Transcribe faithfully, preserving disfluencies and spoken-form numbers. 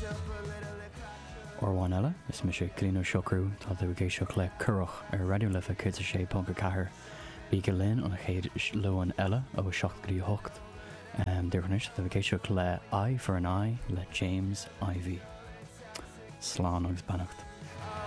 Orháin eile, is me sé clíú seocrú tá bh géisioach le curach ar radioúlifa chuirta sé panca cethir bí go linn an chéad lehan eile ó seacht go dtí hocht. Dúirnis tá bh géisioach le Eye for an Eye le James Ivy. Slán agus beannacht.